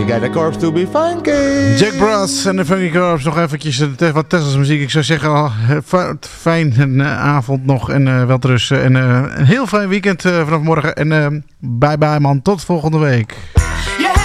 You got a corpse to be funky. Jack Brass en de Funky Corps. Nog eventjes wat Tesla's muziek. Ik zou zeggen, fijn avond nog en wel rusten. En een heel fijn weekend vanaf morgen. En bye bye man, tot volgende week.